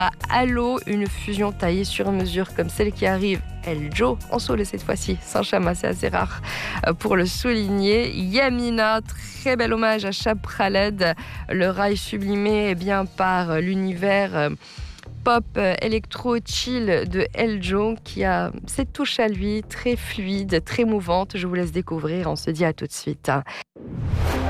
Halo, une fusion taillée sur mesure comme celle qui arrive Eljo, en solo cette fois-ci, sans chama, c'est assez rare pour le souligner. Yamina, très bel hommage à Chab Khaled, le rail sublimé par l'univers pop électro chill de Eljo qui a cette touche à lui très fluide, très mouvante. Je vous laisse découvrir, on se dit à tout de suite.